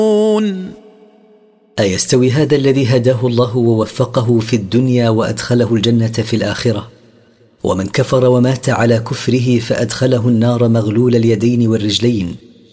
أيستوي هذا الذي هداه الله ووفقه في الدنيا وأدخله الجنة في الآخرة، ومن كفر ومات على كفره فأدخله النار مغلول اليدين والرجلين